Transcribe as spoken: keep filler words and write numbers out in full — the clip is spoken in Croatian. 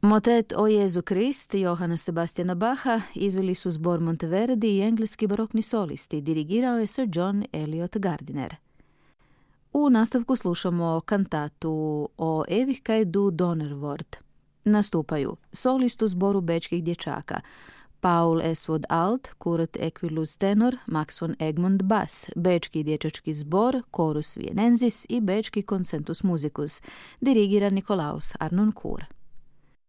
Motet O Jezu Krist Johana Sebastiana Bacha izveli su zbor Monteverdi i engleski barokni solisti, dirigirao je Sir John Eliot Gardiner. U nastavku slušamo kantatu O Ewigkeit du Donnerwort. Nastupaju solist u zboru bečkih dječaka Paul Eswod alt, Kurt Equilus tenor, Max von Egmont bas, bečki dječački zbor Chorus Vienensis i bečki Concentus musicus, dirigira Nikolaus Arnoncourt.